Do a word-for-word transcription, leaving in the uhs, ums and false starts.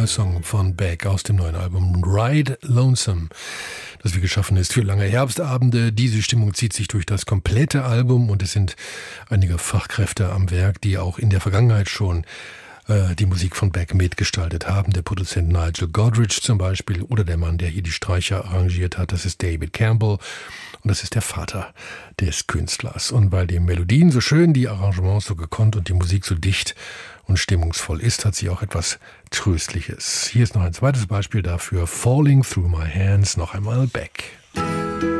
neuer Song von Beck aus dem neuen Album Ride Lonesome, das wie geschaffen ist für lange Herbstabende. Diese Stimmung zieht sich durch das komplette Album und es sind einige Fachkräfte am Werk, die auch in der Vergangenheit schon äh, die Musik von Beck mitgestaltet haben. Der Produzent Nigel Godrich zum Beispiel oder der Mann, der hier die Streicher arrangiert hat, das ist David Campbell. Und das ist der Vater des Künstlers. Und weil die Melodien so schön, die Arrangements so gekonnt und die Musik so dicht und stimmungsvoll ist, hat sie auch etwas Tröstliches. Hier ist noch ein zweites Beispiel dafür. Falling Through My Hands, noch einmal Beck.